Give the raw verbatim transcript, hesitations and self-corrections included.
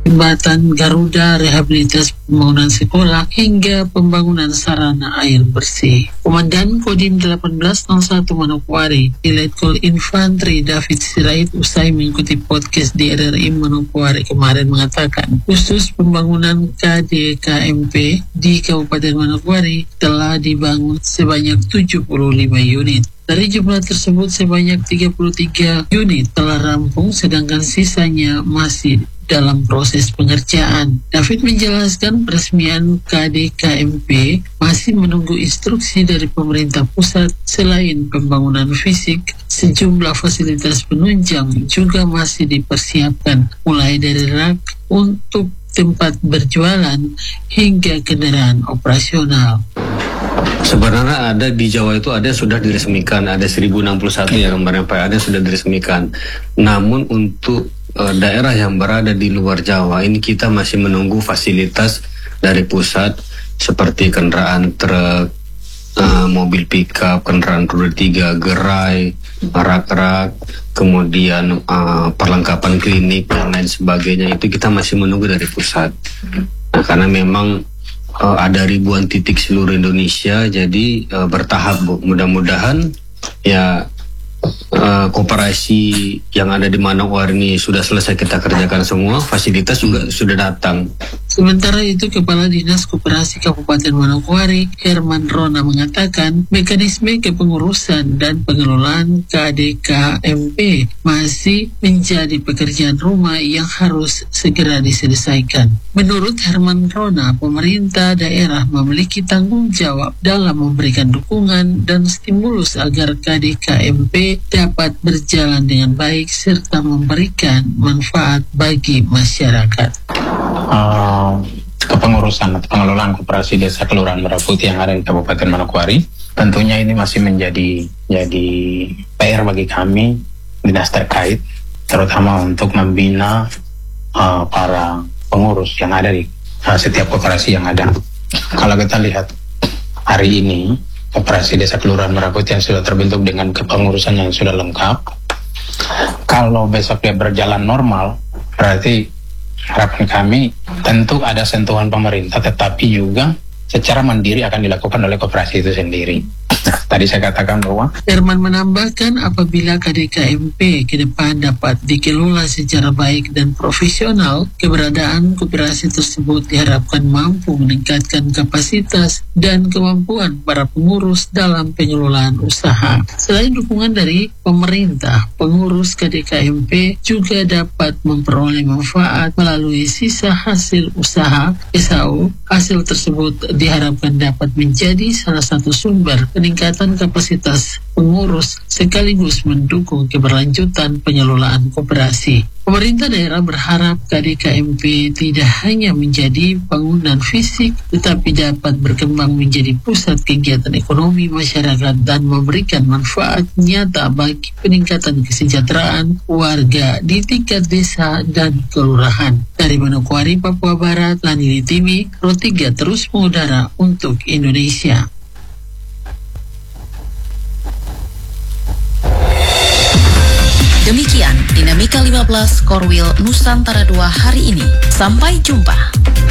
jembatan Garuda, rehabilitasi pembangunan sekolah, hingga pembangunan sarana air bersih. Komandan Kodim delapan belas nol satu Manokwari, Letkol Infantri David Sirait, usai mengikuti podcast di R R I Manokwari kemarin mengatakan, khusus pembangunan K D K M P di Kabupaten Manokwari telah dibangun sebanyak tujuh puluh lima unit. Dari jumlah tersebut sebanyak tiga puluh tiga unit telah rampung, sedangkan sisanya masih dalam proses pengerjaan. David menjelaskan peresmian K D K M P masih menunggu instruksi dari pemerintah pusat. Selain pembangunan fisik, sejumlah fasilitas penunjang juga masih dipersiapkan, mulai dari rak untuk tempat berjualan hingga kendaraan operasional. Sebenarnya ada di Jawa itu ada sudah diresmikan, ada seribu enam puluh satu ya kemarin Pak, ada sudah diresmikan. Namun untuk uh, daerah yang berada di luar Jawa ini kita masih menunggu fasilitas dari pusat seperti kendaraan truk, uh, mobil pickup, kendaraan roda tiga, gerai, rak-rak, kemudian uh, perlengkapan klinik dan lain sebagainya, itu kita masih menunggu dari pusat. Nah, karena memang Uh, ada ribuan titik seluruh Indonesia, jadi uh, bertahap Bu. Mudah-mudahan ya uh, koperasi yang ada di Manokwari ini sudah selesai kita kerjakan semua, fasilitas juga sudah datang. Sementara itu, Kepala Dinas Koperasi Kabupaten Manokwari, Herman Rona, mengatakan mekanisme kepengurusan dan pengelolaan K D K M P masih menjadi pekerjaan rumah yang harus segera diselesaikan. Menurut Herman Rona, pemerintah daerah memiliki tanggung jawab dalam memberikan dukungan dan stimulus agar K D K M P dapat berjalan dengan baik serta memberikan manfaat bagi masyarakat. Uh, kepengurusan atau pengelolaan koperasi desa Kelurahan Merah Putih yang ada di Kabupaten Manokwari, tentunya ini masih menjadi jadi P R bagi kami dinas terkait, terutama untuk membina uh, para pengurus yang ada di uh, setiap koperasi yang ada. Kalau kita lihat hari ini koperasi desa Kelurahan Merah Putih yang sudah terbentuk dengan kepengurusan yang sudah lengkap, kalau besok dia berjalan normal, berarti harapan kami tentu ada sentuhan pemerintah, tetapi juga secara mandiri akan dilakukan oleh koperasi itu sendiri. Nah, tadi saya katakan bahwa Herman menambahkan apabila K D K M P ke depan dapat dikelola secara baik dan profesional, keberadaan koperasi tersebut diharapkan mampu meningkatkan kapasitas dan kemampuan para pengurus dalam pengelolaan usaha. Selain dukungan dari pemerintah, pengurus K D K M P juga dapat memperoleh manfaat melalui sisa hasil usaha S H U. Hasil tersebut diharapkan dapat menjadi salah satu sumber peningkatan kapasitas pengurus sekaligus mendukung keberlanjutan pengelolaan koperasi. Pemerintah daerah berharap K D K M P tidak hanya menjadi bangunan fisik, tetapi dapat berkembang menjadi pusat kegiatan ekonomi masyarakat dan memberikan manfaat nyata bagi peningkatan kesejahteraan warga di tingkat desa dan kelurahan. Dari Manokwari, Papua Barat, Lani Litimi, Pro tiga terus mengudara untuk Indonesia. Demikian Dinamika lima belas Korwil Nusantara dua hari ini. Sampai jumpa.